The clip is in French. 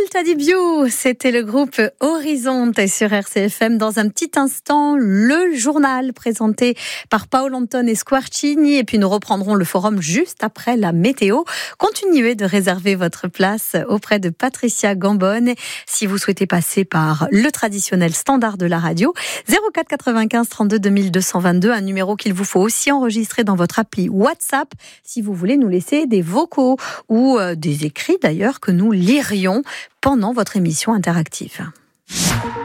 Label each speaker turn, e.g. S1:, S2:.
S1: Delta Dibiu, c'était le groupe Horizonte sur RCFM. Dans un petit instant, le journal présenté par Paul Anton et Squarcini. Et puis nous reprendrons le forum juste après la météo. Continuez de réserver votre place auprès de Patricia Gambonne si vous souhaitez passer par le traditionnel standard de la radio. 04 95 32 2222, un numéro qu'il vous faut aussi enregistrer dans votre appli WhatsApp si vous voulez nous laisser des vocaux ou des écrits d'ailleurs que nous lirions pendant votre émission interactive.